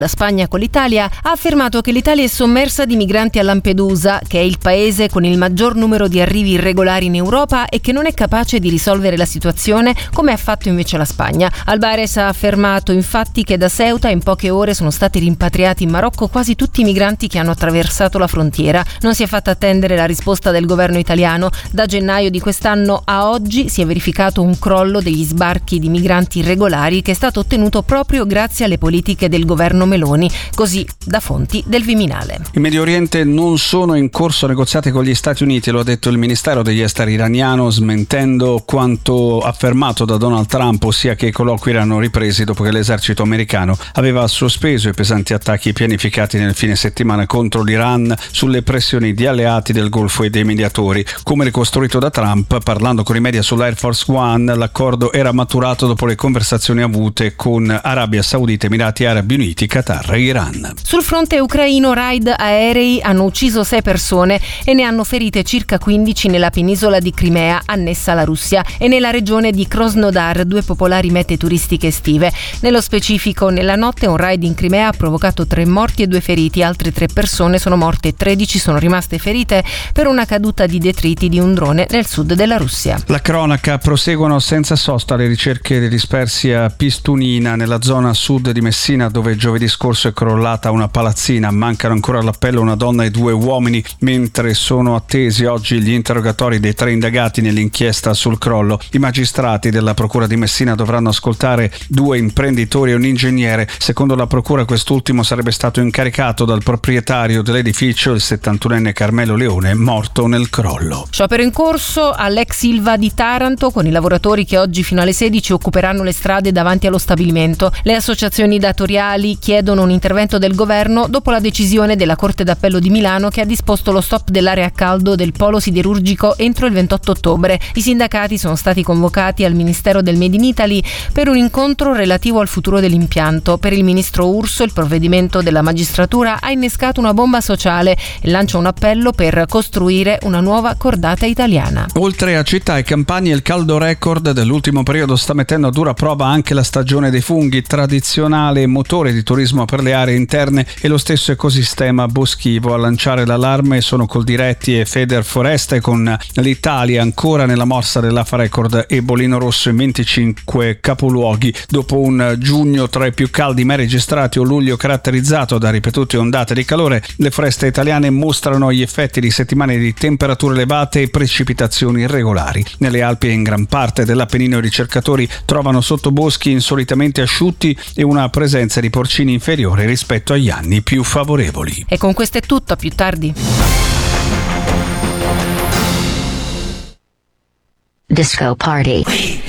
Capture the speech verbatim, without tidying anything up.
La Spagna con l'Italia ha affermato che l'Italia è sommersa di migranti a Lampedusa, che è il paese con il maggior numero di arrivi irregolari in Europa e che non è capace di risolvere la situazione come ha fatto invece la Spagna. Albares ha affermato infatti che da Ceuta in poche ore sono stati rimpatriati in Marocco quasi tutti i migranti che hanno attraversato la frontiera. Non si è fatta attendere la risposta del governo italiano. Da gennaio di quest'anno a oggi si è verificato un crollo degli sbarchi di migranti irregolari che è stato ottenuto proprio grazie alle politiche del governo Meloni, così da fonti del Viminale. In Medio Oriente non sono in corso negoziati con gli Stati Uniti, lo ha detto il Ministero degli Esteri iraniano, smentendo quanto affermato da Donald Trump, ossia che i colloqui erano ripresi dopo che l'esercito americano aveva sospeso i pesanti attacchi pianificati nel fine settimana contro l'Iran sulle pressioni di alleati del Golfo e dei mediatori. Come ricostruito da Trump, parlando con i media sull'Air Force One, l'accordo era maturato dopo le conversazioni avute con Arabia Saudita, Emirati Arabi Uniti, Qatar e Iran. Sul fronte ucraino, raid aerei hanno ucciso sei persone e ne hanno ferite circa quindici nella penisola di Crimea, annessa alla Russia, e nella regione di Krasnodar, due popolari mete turistiche estive. Nello specifico, nella notte un raid in Crimea ha provocato tre morti e due feriti, altre tre persone sono morte e tredici sono rimaste ferite per una caduta di detriti di un drone nel sud della Russia. La cronaca: proseguono senza sosta le ricerche dei dispersi a Pistunina, nella zona sud di Messina, dove giovedì scorso è crollata una palazzina. Mancano ancora all'appello una donna e due uomini, mentre sono attesi oggi gli interrogatori dei tre indagati nell'inchiesta sul crollo. I magistrati della procura di Messina dovranno ascoltare due imprenditori e un ingegnere. Secondo la procura, quest'ultimo sarebbe stato incaricato dal proprietario dell'edificio, il settantunenne Carmelo Leone, morto nel crollo. Sciopero in corso all'ex Ilva di Taranto, con i lavoratori che oggi fino alle sedici occuperanno le strade davanti allo stabilimento. Le associazioni datoriali chiedono un intervento del governo dopo la decisione della Corte d'Appello di Milano, che ha disposto lo stop dell'area a caldo del polo siderurgico entro il ventotto ottobre. I sindacati sono stati convocati al Ministero del Made in Italy per un incontro relativo al futuro dell'impianto. Per il ministro Urso il provvedimento della magistratura ha innescato una bomba sociale e lancia un appello per costruire una nuova cordata italiana. Oltre a città e campagne, il caldo record dell'ultimo periodo sta mettendo a dura prova anche la stagione dei funghi, tradizionale motore di turismo per le aree interne, e lo stesso ecosistema boschivo. A lanciare l'allarme sono Coldiretti e Federforeste, con l'Italia ancora nella morsa dell'A F A Record e Bolino Rosso in venticinque capoluoghi. Dopo un giugno tra i più caldi mai registrati o luglio caratterizzato da ripetute ondate di calore, le foreste italiane mostrano gli effetti di settimane di temperature elevate e precipitazioni irregolari. Nelle Alpi e in gran parte dell'Appennino i ricercatori trovano sottoboschi insolitamente asciutti e una presenza di porcini inferiore rispetto agli anni più favorevoli. E con questo è tutto, a più tardi. Disco Party.